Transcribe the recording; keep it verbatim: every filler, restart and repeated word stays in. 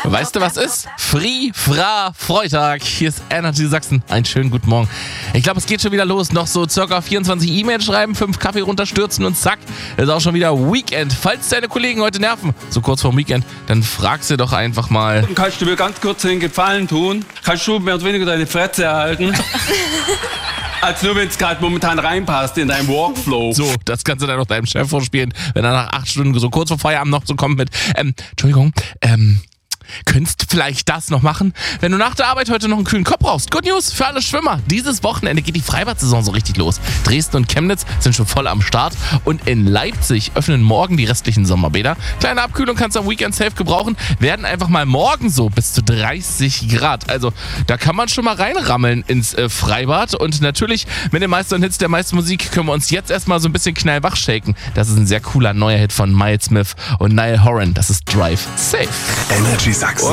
Weißt du, was ist? Free, Fra, Freitag. Hier ist Energy Sachsen. Einen schönen guten Morgen. Ich glaube, es geht schon wieder los. Noch so circa vierundzwanzig E-Mails schreiben, fünf Kaffee runterstürzen und zack, ist auch schon wieder Weekend. Falls deine Kollegen heute nerven, so kurz vorm Weekend, dann frag sie doch einfach mal. Kannst du mir ganz kurz den Gefallen tun? Kannst du mehr oder weniger deine Fresse erhalten? Als nur, wenn es gerade momentan reinpasst in deinem Workflow. So, das kannst du dann noch deinem Chef vorspielen, wenn er nach acht Stunden so kurz vor Feierabend noch so kommt mit, ähm, Entschuldigung, ähm, könntest vielleicht das noch machen? Wenn du nach der Arbeit heute noch einen kühlen Kopf brauchst. Good News für alle Schwimmer. Dieses Wochenende geht die Freibad-Saison so richtig los. Dresden und Chemnitz sind schon voll am Start und in Leipzig öffnen morgen die restlichen Sommerbäder. Kleine Abkühlung kannst du am Weekend safe gebrauchen. Werden einfach mal morgen so bis zu dreißig Grad. Also da kann man schon mal reinrammeln ins äh, Freibad. Und natürlich mit den meisten Hits der meisten Musik können wir uns jetzt erstmal so ein bisschen knallwach shaken. Das ist ein sehr cooler neuer Hit von Miles Smith und Niall Horan. Das ist Drive Safe. Energy Sachsen.